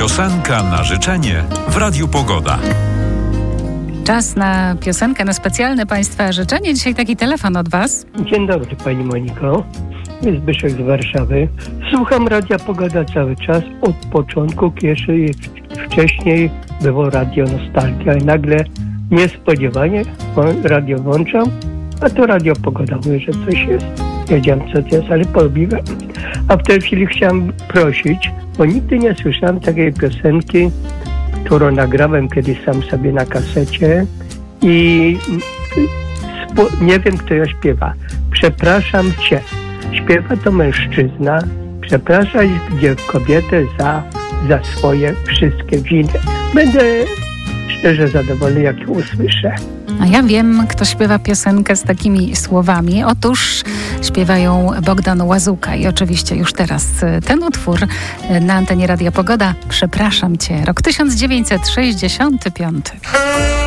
Piosenka na życzenie w Radiu Pogoda. Czas na piosenkę, na specjalne Państwa życzenie. Dzisiaj taki telefon od Was. Dzień dobry Pani Moniko. Jest Zbyszek z Warszawy. Słucham Radia Pogoda cały czas od początku, kiedy wcześniej było Radio Nostalgia i nagle niespodziewanie radio włączam, a to Radio Pogoda mówi, że coś jest. Wiedziałem co to jest, ale porobiłem. A w tej chwili chciałem prosić, bo nigdy nie słyszałem takiej piosenki, którą nagrałem kiedyś sam sobie na kasecie i nie wiem, kto ją śpiewa. Przepraszam Cię. Śpiewa to mężczyzna. Przepraszać kobietę za swoje wszystkie winy. Będę szczerze zadowolony, jak ją usłyszę. A ja wiem, kto śpiewa piosenkę z takimi słowami. Otóż śpiewają Bogdan Łazuka i oczywiście już teraz ten utwór na antenie Radia Pogoda. Przepraszam Cię. Rok 1965.